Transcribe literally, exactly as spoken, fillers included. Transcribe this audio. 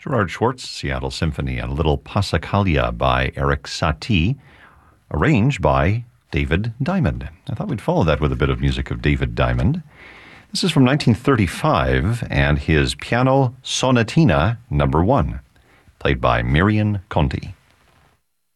Gerard Schwartz, Seattle Symphony, and Little Passacaglia by Erik Satie, arranged by David Diamond. I thought we'd follow that with a bit of music of David Diamond. This is from nineteen thirty-five, and his Piano Sonatina Number One, played by Miriam Conti.